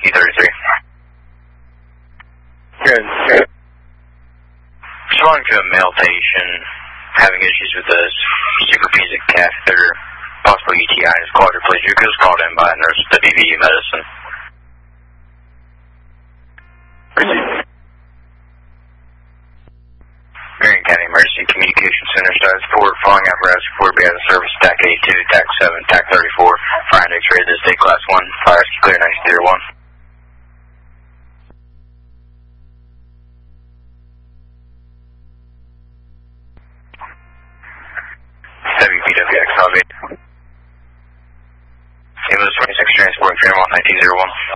E33. Good. Responding to a male patient having issues with a suprapubic catheter, possible UTI in his quadriplegia, was called in by a nurse at WVU Medicine. Marion County Emergency Communication Center, status report, following apparatus report, we have a service TAC 82, TAC 7, TAC 34, fire index rated as day class 1, fire rescue clear 9001. WPWX Hobby. Ambulance 26 transporting Fairmont 1901.